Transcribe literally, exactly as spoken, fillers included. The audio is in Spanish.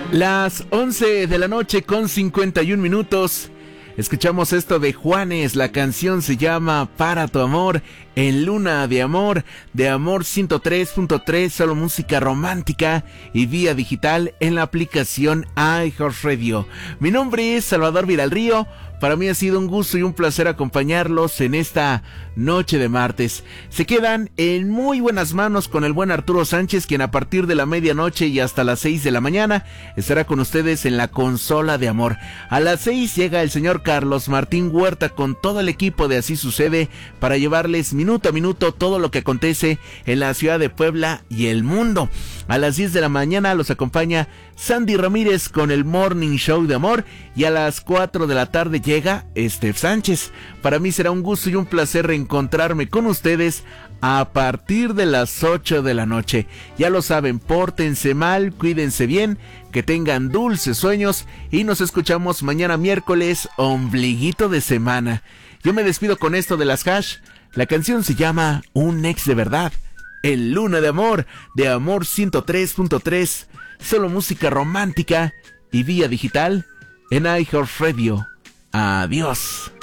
Las once de la noche con cincuenta y un minutos. Escuchamos esto de Juanes, la canción se llama Para tu amor, en Luna de Amor, de Amor ciento tres punto tres, solo música romántica y vía digital en la aplicación iHeartRadio. Mi nombre es Salvador Villarrío. Para mí ha sido un gusto y un placer acompañarlos en esta noche de martes. Se quedan en muy buenas manos con el buen Arturo Sánchez, quien a partir de la medianoche y hasta las seis de la mañana estará con ustedes en la consola de amor. A las seis llega el señor Carlos Martín Huerta con todo el equipo de Así Sucede para llevarles minuto a minuto todo lo que acontece en la ciudad de Puebla y el mundo. A las diez de la mañana los acompaña Sandy Ramírez con el Morning Show de Amor y a las cuatro de la tarde llega Steph Sánchez. Para mí será un gusto y un placer reencontrarme con ustedes a partir de las ocho de la noche. Ya lo saben, pórtense mal, cuídense bien, que tengan dulces sueños y nos escuchamos mañana miércoles, ombliguito de semana. Yo me despido con esto de las Hash. La canción se llama Un Ex de Verdad, en Luna de Amor, de Amor ciento tres punto tres, solo música romántica y vía digital en iHeartRadio. Adiós.